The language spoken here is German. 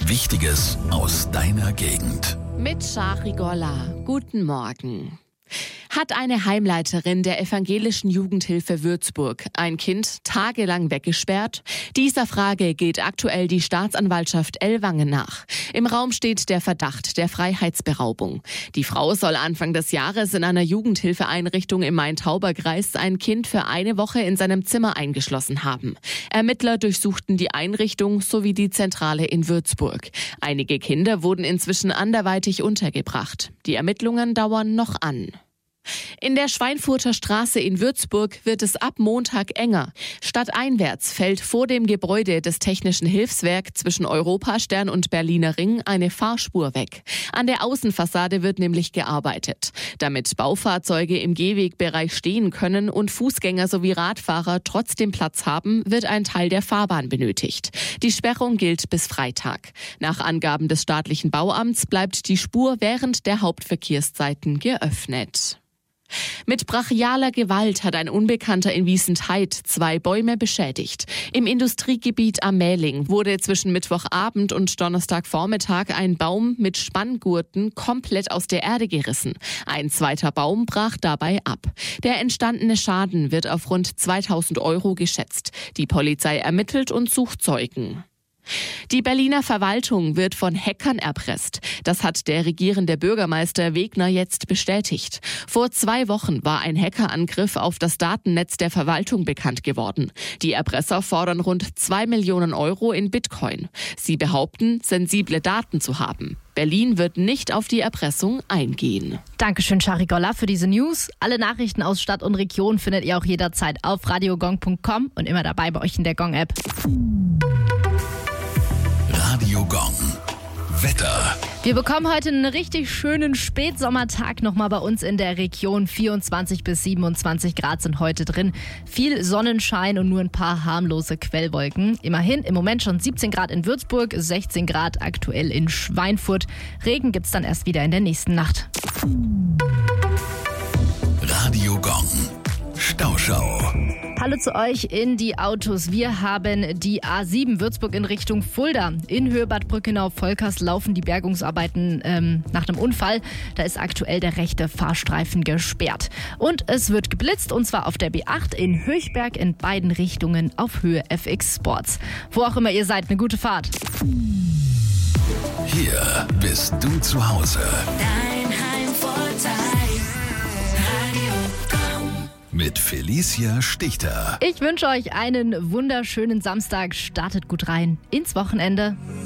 Wichtiges aus deiner Gegend. Mit Shari Golla. Guten Morgen. Hat eine Heimleiterin der Evangelischen Jugendhilfe Würzburg ein Kind tagelang weggesperrt? Dieser Frage geht aktuell die Staatsanwaltschaft Ellwangen nach. Im Raum steht der Verdacht der Freiheitsberaubung. Die Frau soll Anfang des Jahres in einer Jugendhilfeeinrichtung im Main-Tauber-Kreis ein Kind für eine Woche in seinem Zimmer eingeschlossen haben. Ermittler durchsuchten die Einrichtung sowie die Zentrale in Würzburg. Einige Kinder wurden inzwischen anderweitig untergebracht. Die Ermittlungen dauern noch an. In der Schweinfurter Straße in Würzburg wird es ab Montag enger. Stadteinwärts fällt vor dem Gebäude des Technischen Hilfswerks zwischen Europastern und Berliner Ring eine Fahrspur weg. An der Außenfassade wird nämlich gearbeitet. Damit Baufahrzeuge im Gehwegbereich stehen können und Fußgänger sowie Radfahrer trotzdem Platz haben, wird ein Teil der Fahrbahn benötigt. Die Sperrung gilt bis Freitag. Nach Angaben des staatlichen Bauamts bleibt die Spur während der Hauptverkehrszeiten geöffnet. Mit brachialer Gewalt hat ein Unbekannter in Wiesentheid 2 Bäume beschädigt. Im Industriegebiet am Mähling wurde zwischen Mittwochabend und Donnerstagvormittag ein Baum mit Spanngurten komplett aus der Erde gerissen. Ein zweiter Baum brach dabei ab. Der entstandene Schaden wird auf rund 2.000 € geschätzt. Die Polizei ermittelt und sucht Zeugen. Die Berliner Verwaltung wird von Hackern erpresst. Das hat der regierende Bürgermeister Wegner jetzt bestätigt. Vor 2 Wochen war ein Hackerangriff auf das Datennetz der Verwaltung bekannt geworden. Die Erpresser fordern rund 2 Millionen € in Bitcoin. Sie behaupten, sensible Daten zu haben. Berlin wird nicht auf die Erpressung eingehen. Dankeschön, Shari Golla, für diese News. Alle Nachrichten aus Stadt und Region findet ihr auch jederzeit auf radiogong.com und immer dabei bei euch in der Gong-App. Radio Gong. Wetter. Wir bekommen heute einen richtig schönen Spätsommertag nochmal bei uns in der Region. 24 bis 27 Grad sind heute drin. Viel Sonnenschein und nur ein paar harmlose Quellwolken. Immerhin im Moment schon 17 Grad in Würzburg, 16 Grad aktuell in Schweinfurt. Regen gibt's dann erst wieder in der nächsten Nacht. Radio Gong. Stauschau. Hallo zu euch in die Autos. Wir haben die A7 Würzburg in Richtung Fulda. In Höhe Bad Brückenau-Volkers laufen die Bergungsarbeiten nach einem Unfall. Da ist aktuell der rechte Fahrstreifen gesperrt. Und es wird geblitzt, und zwar auf der B8 in Höchberg in beiden Richtungen auf Höhe FX Sports. Wo auch immer ihr seid, eine gute Fahrt. Hier bist du zu Hause. Dein Heimvorteil. Mit Felicia Stichter. Ich wünsche euch einen wunderschönen Samstag. Startet gut rein ins Wochenende.